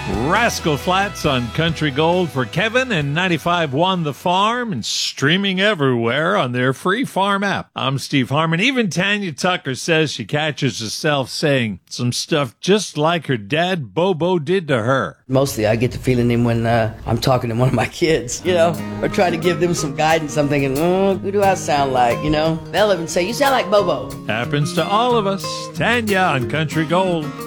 Rascal Flats on Country Gold for Kevin, and 95.1 The Farm, and streaming everywhere on their free farm app. I'm Steve Harmon. Even Tanya Tucker says she catches herself saying some stuff just like her dad Bobo did to her. Mostly I get the feeling when I'm talking to one of my kids, or trying to give them some guidance. I'm thinking, who do I sound like, They'll even say, you sound like Bobo. Happens to all of us. Tanya on Country Gold.